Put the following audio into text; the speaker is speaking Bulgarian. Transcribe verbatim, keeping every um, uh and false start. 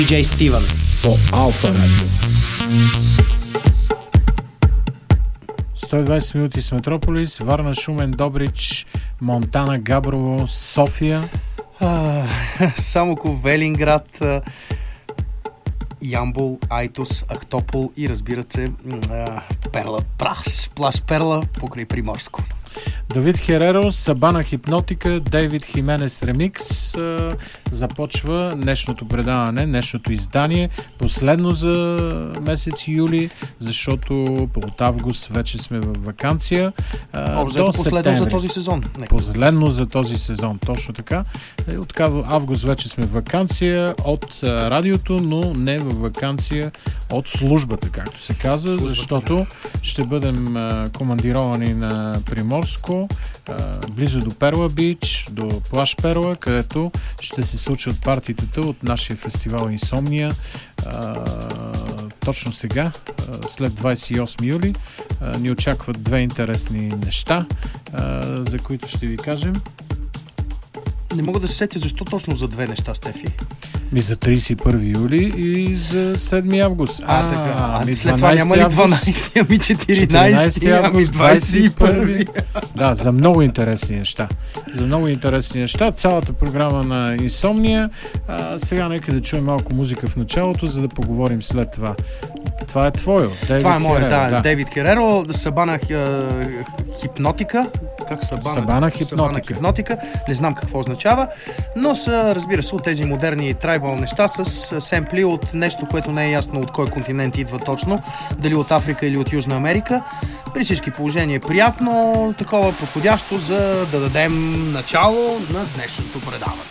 ди джей Стивън по Алфа Радио. сто и двайсет минути с Метрополис, Варна, Шумен, Добрич, Монтана, Габрово, София. А, Самоков, Велинград, Ямбол, Айтос, Ахтопол и разбира се Перла, Праш, плаш Перла покрай Приморско. Давид Хереро, Сабана Хипнотика, Дейвид Хименес Ремикс. Започва днешното предаване, днешното издание, последно за месец юли, защото от август вече сме в ваканция. Обзето последно за този сезон. Последно за този сезон, точно така. От август вече сме в ваканция от радиото, но не в ваканция от службата, както се казва, службата, защото да. ще бъдем командировани на Приморско, близо до Перла Бич, до плаж Перла, където ще се случват партитата от нашия фестивал Инсомния. Точно сега, след двайсет и осми юли, ни очакват две интересни неща, за които ще ви кажем. Не мога да се сетя защо точно за две неща, Стефи. Ми за трийсет и първи юли и за седми август. А, а така. А, ами след това няма ли дванайсети, ами четиринайсети, ами двайсет и първи. Да, за много интересни неща. За много интересни неща. Цялата програма на Инсомния. А, сега нека да чуем малко музика в началото, за да поговорим след това. Това е твое. Дейвид това е мое, да. да. Дейвид Хереро, Сабана Хипнотика. Как Сабана? Сабана Хипнотика. Сабана Хипнотика. Не знам какво означава, но са, разбира се, от тези модерни трайбал неща с семпли от нещо, което не е ясно от кой континент идва точно, дали от Африка или от Южна Америка. При всички положения е приятно, такова подходящо, за да дадем начало на днешното предаване.